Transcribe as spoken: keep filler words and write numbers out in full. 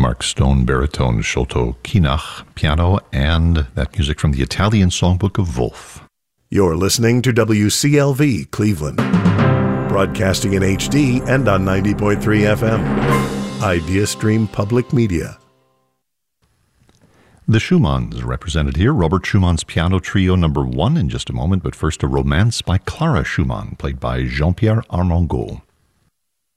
Mark Stone, baritone, Sholto Kinach, piano, and that music from the Italian songbook of Wolf. You're listening to W C L V Cleveland, broadcasting in H D and on ninety point three F M. IdeaStream Public Media. The Schumanns represented here. Robert Schumann's Piano Trio number one in just a moment, but first a romance by Clara Schumann, played by Jean-Pierre Armengaud.